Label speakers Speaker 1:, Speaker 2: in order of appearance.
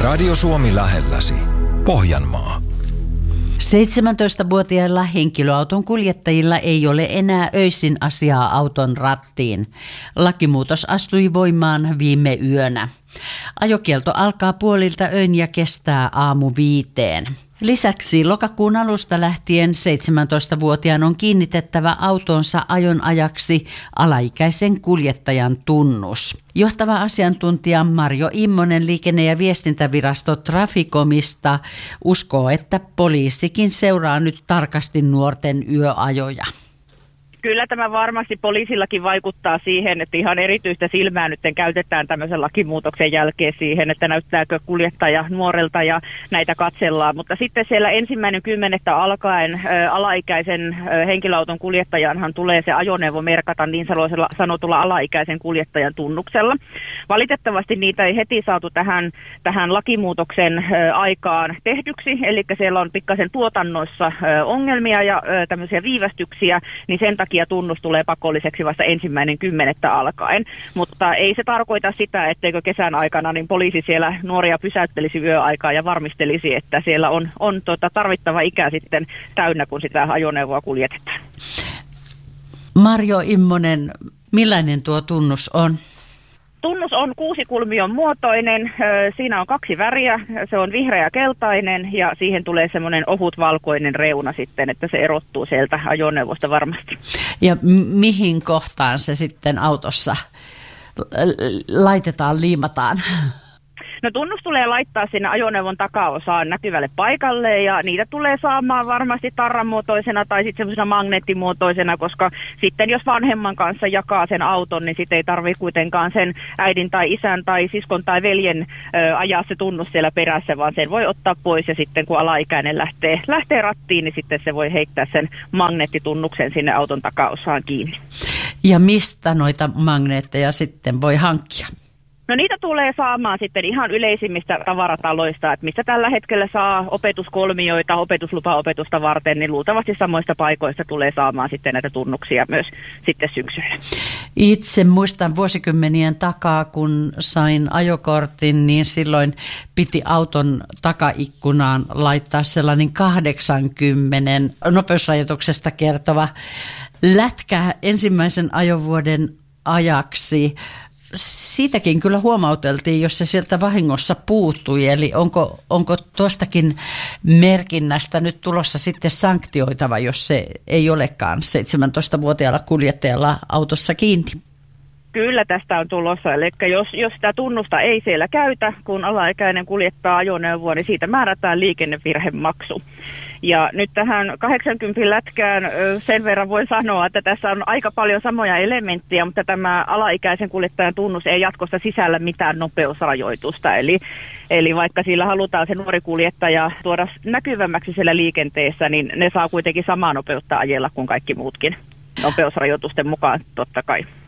Speaker 1: Radio Suomi lähelläsi. Pohjanmaa.
Speaker 2: 17-vuotiailla henkilöauton kuljettajilla ei ole enää öisin asiaa auton rattiin. Lakimuutos astui voimaan viime yönä. Ajokielto alkaa puolilta öin ja kestää aamu 5. Lisäksi lokakuun alusta lähtien 17-vuotiaan on kiinnitettävä autonsa ajon ajaksi alaikäisen kuljettajan tunnus. Johtava asiantuntija Marjo Immonen Liikenne- ja viestintävirasto Traficomista uskoo, että poliisikin seuraa nyt tarkasti nuorten yöajoja.
Speaker 3: Kyllä tämä varmasti poliisillakin vaikuttaa siihen, että ihan erityistä silmää nyt käytetään tämmöisen lakimuutoksen jälkeen siihen, että näyttääkö kuljettaja nuorelta ja näitä katsellaan. Mutta sitten siellä 1.10. alkaen alaikäisen henkilöauton kuljettajanhan tulee se ajoneuvo merkata niin sanotulla alaikäisen kuljettajan tunnuksella. Valitettavasti niitä ei heti saatu tähän lakimuutoksen aikaan tehdyksi, eli siellä on pikkasen tuotannoissa ongelmia ja tämmöisiä viivästyksiä, niin sen takia tunnus tulee pakolliseksi vasta 1.10. alkaen. Mutta ei se tarkoita sitä, etteikö kesän aikana niin poliisi siellä nuoria pysäyttelisi yöaikaa ja varmistelisi, että siellä on tarvittava ikä sitten täynnä, kun sitä ajoneuvoa kuljetetaan.
Speaker 2: Marjo Immonen, millainen tuo tunnus on?
Speaker 3: Tunnus on 6-kulmion muotoinen, siinä on 2 väriä, se on vihreä ja keltainen ja siihen tulee semmoinen ohut valkoinen reuna sitten, että se erottuu sieltä ajoneuvosta varmasti.
Speaker 2: Ja mihin kohtaan se sitten autossa laitetaan, liimataan?
Speaker 3: No tunnus tulee laittaa sinne ajoneuvon takaosaan näkyvälle paikalle ja niitä tulee saamaan varmasti tarramuotoisena tai sitten semmoisena magneettimuotoisena, koska sitten jos vanhemman kanssa jakaa sen auton, niin sitten ei tarvitse kuitenkaan sen äidin tai isän tai siskon tai veljen ajaa se tunnus siellä perässä, vaan sen voi ottaa pois ja sitten kun alaikäinen lähtee rattiin, niin sitten se voi heittää sen magneettitunnuksen sinne auton takaosaan kiinni.
Speaker 2: Ja mistä noita magneetteja sitten voi hankkia?
Speaker 3: No niitä tulee saamaan sitten ihan yleisimmistä tavarataloista, että mistä tällä hetkellä saa opetuskolmioita, opetuslupaopetusta varten, niin luultavasti samoista paikoista tulee saamaan sitten näitä tunnuksia myös sitten syksyllä.
Speaker 2: Itse muistan vuosikymmenien takaa, kun sain ajokortin, niin silloin piti auton takaikkunaan laittaa sellainen 80 nopeusrajoituksesta kertova lätkä ensimmäisen ajovuoden ajaksi. Siitäkin kyllä huomauteltiin, jos se sieltä vahingossa puuttui, eli onko tuostakin merkinnästä nyt tulossa sitten sanktioitava, jos se ei olekaan 17-vuotiaalla kuljettajalla autossa kiinni?
Speaker 3: Kyllä tästä on tulossa, eli jos sitä tunnusta ei siellä käytä, kun alaikäinen kuljettaa ajoneuvoa, niin siitä määrätään liikennevirhemaksu. Ja nyt tähän 80 lätkään sen verran voi sanoa, että tässä on aika paljon samoja elementtejä, mutta tämä alaikäisen kuljettajan tunnus ei jatkossa sisällä mitään nopeusrajoitusta. Eli vaikka sillä halutaan se nuori kuljettaja tuoda näkyvämmäksi siellä liikenteessä, niin ne saa kuitenkin samaa nopeutta ajella kuin kaikki muutkin nopeusrajoitusten mukaan totta kai.